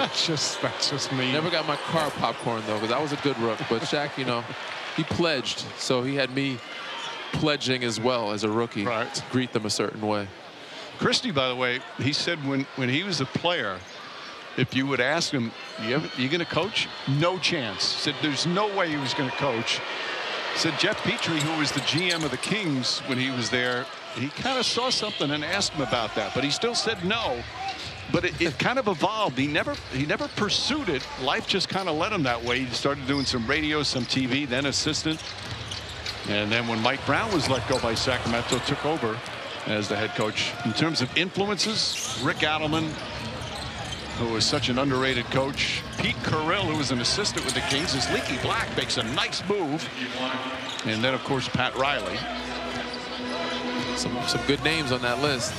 That's just me. Never got my car popcorn though, because I was a good rook. But Shaq, you know, he pledged, so he had me pledging as well as a rookie to greet them a certain way. Christie, by the way, he said when he was a player, if you would ask him, you going to coach? No chance. Said there's no way he was going to coach. Said Jeff Petrie, who was the GM of the Kings when he was there, he kind of saw something and asked him about that, but he still said no. But it kind of evolved. He never pursued it. Life just kind of led him that way. He started doing some radio, some TV, then assistant. And then when Mike Brown was let go by Sacramento, took over as the head coach. In terms of influences, Rick Adelman, who was such an underrated coach. Pete Carrill, who was an assistant with the Kings, as Leaky Black makes a nice move. And then, of course, Pat Riley. Some good names on that list.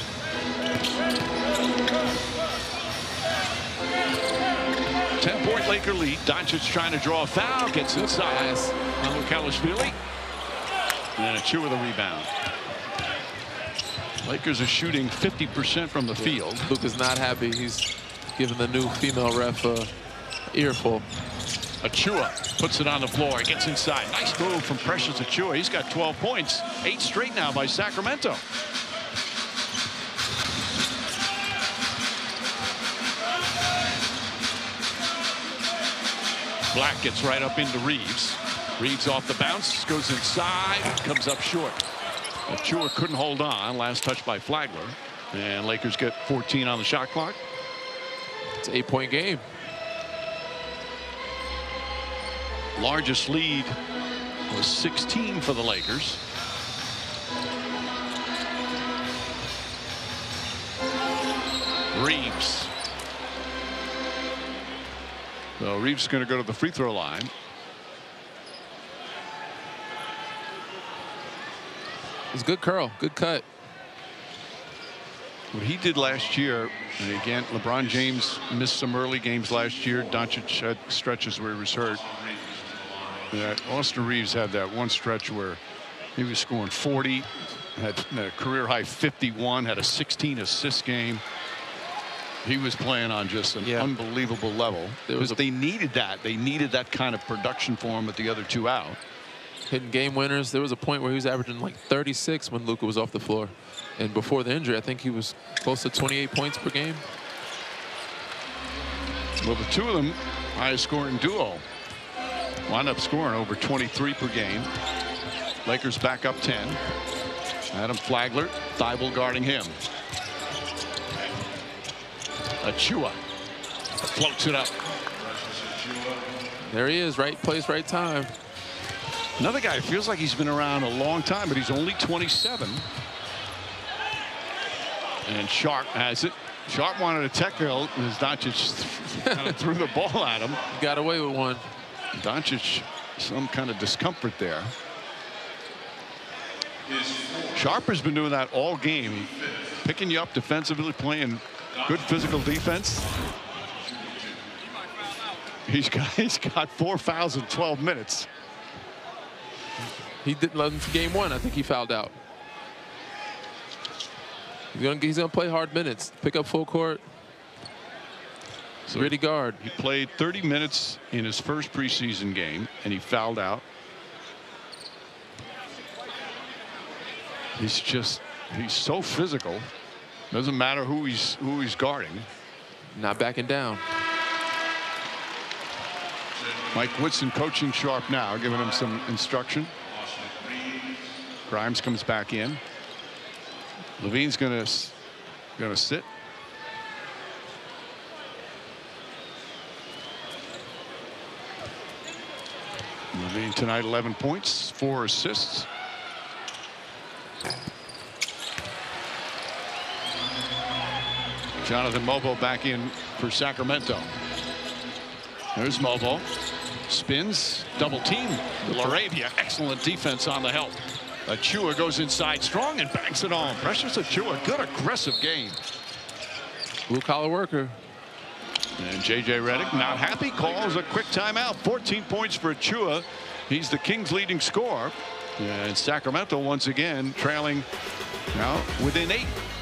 Ten-point Laker lead. Doncic trying to draw a foul. Gets inside. Mamukelashvili. And then Achiuwa the rebound. Lakers are shooting 50% from the field. Luke is not happy. He's giving the new female ref a earful. Achiuwa puts it on the floor. Gets inside. Nice move from Precious Achiuwa. He's got 12 points. 8 straight now by Sacramento. Black gets right up into Reeves. Reeves off the bounce, goes inside, comes up short. Achiuwa couldn't hold on. Last touch by Flagler. And Lakers get 14 on the shot clock. It's an 8-point game. Largest lead was 16 for the Lakers. Reeves. So Reeves is going to go to the free throw line. It's a good curl, good cut. What he did last year, and again, LeBron James missed some early games last year. Doncic had stretches where he was hurt. Austin Reeves had that one stretch where he was scoring 40, had a career high 51, had a 16 assist game. He was playing on just an unbelievable level. They needed that. They needed that kind of production for him with the other two out. Hitting game winners. There was a point where he was averaging like 36 when Luka was off the floor. And before the injury, I think he was close to 28 points per game. Well, the two of them, highest scoring duo, wound up scoring over 23 per game. Lakers back up 10. Adam Flagler, Thibault guarding him. Achiuwa floats it up. There he is, right place, right time. Another guy feels like he's been around a long time, but he's only 27. And Sharp has it. Sharp wanted a technical as Doncic kind of threw the ball at him. Got away with one. Doncic, some kind of discomfort there. Sharp has been doing that all game, picking you up defensively, playing good physical defense. He's got 4 fouls in 12 minutes. He didn't let him game one. I think he fouled out. He's gonna play hard minutes, pick up full court. So gritty guard. He played 30 minutes in his first preseason game, and he fouled out. He's so physical. Doesn't matter who he's guarding. Not backing down. Mike Woodson coaching Sharp now, giving him some instruction. Grimes comes back in. Levine's gonna sit. Levine tonight 11 points, 4 assists. Jonathan Mobo back in for Sacramento. There's Mobo. Spins, double team. LaRavia, excellent defense on the help. Achiuwa goes inside strong and banks it on. Precious Achiuwa, good aggressive game. Blue collar worker. And J.J. Redick not happy, calls a quick timeout. 14 points for Achiuwa. He's the Kings' leading scorer. And Sacramento once again trailing now within 8.